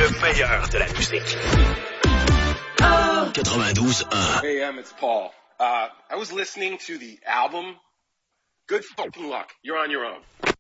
Le meilleur de la musique. 92.1. Hey, it's Paul. I was listening to the album. Good fucking luck. You're on your own.